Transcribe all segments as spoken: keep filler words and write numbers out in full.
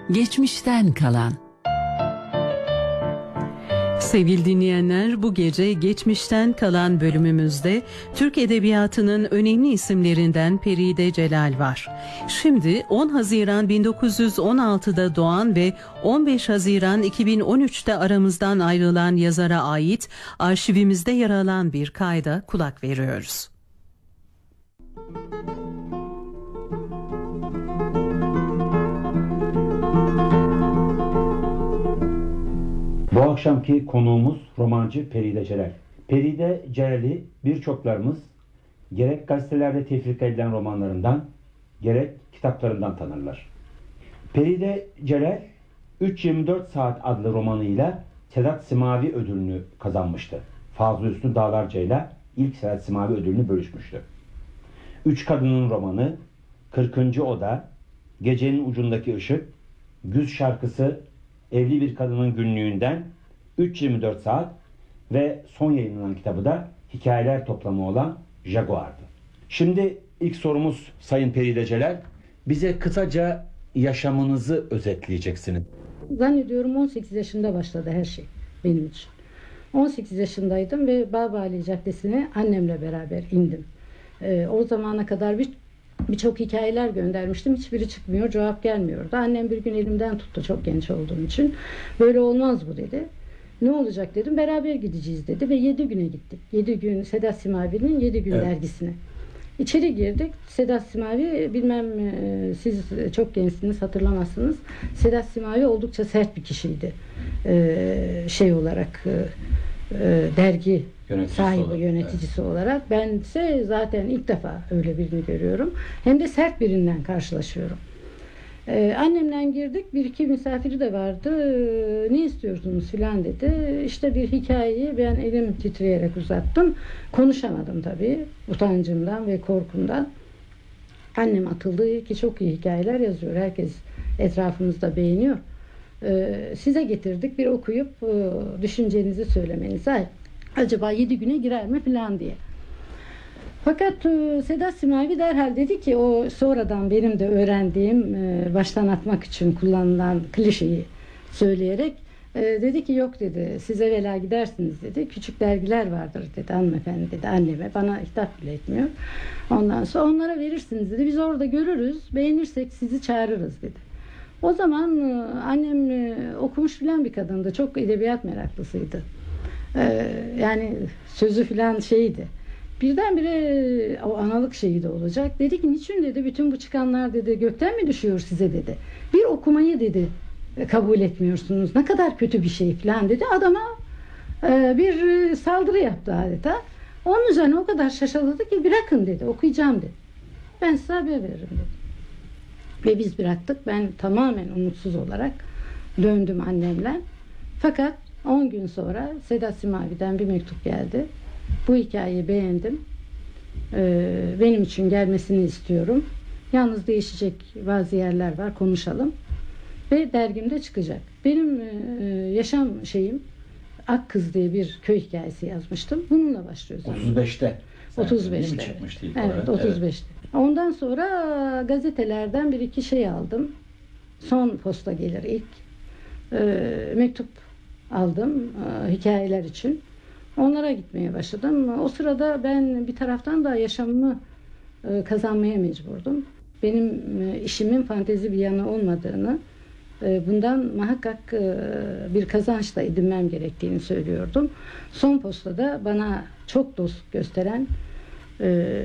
Geçmişten kalan. Sevgili dinleyenler, bu gece geçmişten kalan bölümümüzde Türk Edebiyatı'nın önemli isimlerinden Peride Celal var. Şimdi on Haziran bin dokuz yüz on altıda doğan ve on beş Haziran iki bin on üçte aramızdan ayrılan yazara ait arşivimizde yer alan bir kayda kulak veriyoruz. Bu akşamki konuğumuz romancı Peride Celal. Peride Celal'i birçoklarımız gerek gazetelerde tefrika edilen romanlarından gerek kitaplarından tanırlar. Peride Celal üç yirmi dört Saat adlı romanıyla Sedat Simavi ödülünü kazanmıştı. Fazıl Hüsnü Dağlarca ile ilk Sedat Simavi ödülünü bölüşmüştü. Üç Kadının romanı, kırkıncı Oda, Gecenin Ucundaki Işık, Güz Şarkısı, Evli Bir Kadının Günlüğünden, üç yirmi dört Saat ve son yayınlanan kitabı da hikayeler toplamı olan Jaguar'dı. Şimdi ilk sorumuz Sayın Peride Celal. Bize kısaca yaşamınızı özetleyeceksiniz. Zannediyorum on sekiz yaşında başladı her şey benim için. on sekiz yaşındaydım ve Babali Caddesi'ne annemle beraber indim. Ee, o zamana kadar bir birçok hikayeler göndermiştim. Hiçbiri çıkmıyor, cevap gelmiyordu. Annem bir gün elimden tuttu, çok genç olduğum için. Böyle olmaz bu dedi. Ne olacak dedim. Beraber gideceğiz dedi ve yedi güne gittik. Yedi gün Sedat Simavi'nin yedi gün evet. dergisine. İçeri girdik. Sedat Simavi, bilmem siz çok gençsiniz, hatırlamazsınız. Sedat Simavi oldukça sert bir kişiydi. Ee, şey olarak e, dergi Yöneticisi sahibi, olarak, yöneticisi evet. olarak. Ben ise zaten ilk defa öyle birini görüyorum. Hem de sert birinden karşılaşıyorum. Ee, annemle girdik. Bir iki misafiri de vardı. Ee, ne istiyorsunuz filan dedi. İşte bir hikayeyi ben elim titreyerek uzattım. Konuşamadım tabii. Utancımdan ve korkumdan. Annem atıldı ki çok iyi hikayeler yazıyor. Herkes etrafımızda beğeniyor. Ee, size getirdik. Bir okuyup e, düşüncenizi söylemenizi. Acaba yedi güne girer mi filan diye. Fakat e, Sedat Simavi derhal dedi ki, o sonradan benim de öğrendiğim e, baştan atmak için kullanılan klişeyi söyleyerek e, dedi ki yok dedi, siz evvela gidersiniz dedi. Küçük dergiler vardır dedi hanımefendi dedi anneme, bana hitap bile etmiyor. Ondan sonra onlara verirsiniz dedi. Biz orada görürüz, beğenirsek sizi çağırırız dedi. O zaman e, annem e, okumuş filan bir kadındı. Çok edebiyat meraklısıydı. E, yani sözü filan şeydi. Birdenbire o analık şeyi de olacak. Dedi ki niçin dedi bütün bu çıkanlar dedi gökten mi düşüyor size dedi. Bir okumayı dedi kabul etmiyorsunuz. Ne kadar kötü bir şey falan dedi. Adama e, bir saldırı yaptı adeta. Onun üzerine o kadar şaşaladı ki bırakın dedi, okuyacağım dedi. Ben size haber veririm dedi. Ve biz bıraktık. Ben tamamen umutsuz olarak döndüm annemle. Fakat on gün sonra Sedat Simavi'den bir mektup geldi. Bu hikayeyi beğendim. Ee, benim için gelmesini istiyorum. Yalnız değişecek bazı yerler var, konuşalım. Ve dergimde çıkacak. Benim e, yaşam şeyim, Ak Kız diye bir köy hikayesi yazmıştım. Bununla başlıyor zaten. otuz beşte. otuz beşte. Çıkmıştı ilk evet, otuz beşte. Evet. Ondan sonra gazetelerden bir iki şey aldım. Son posta gelir ilk. Ee, mektup aldım e, hikayeler için. Onlara gitmeye başladım. O sırada ben bir taraftan da yaşamımı e, kazanmaya mecburdum. Benim e, işimin fantezi bir yanı olmadığını, e, bundan muhakkak e, bir kazanç da edinmem gerektiğini söylüyordum. Son postada bana çok dost gösteren e,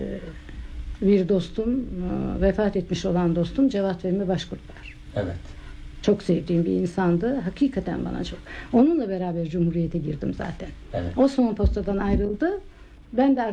bir dostum, e, vefat etmiş olan dostum Cevat Fehmi Başkurt var. Evet. Çok sevdiğim bir insandı. Hakikaten bana çok. Onunla beraber Cumhuriyet'e girdim zaten. Evet. O son postadan ayrıldı. Ben de